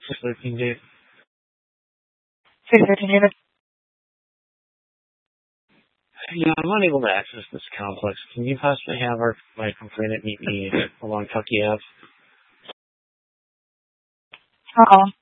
613, Dave. 613, David. Yeah, I'm unable to access this complex. Can you possibly have my complainant meet me along Tucky Ave? I'll call him.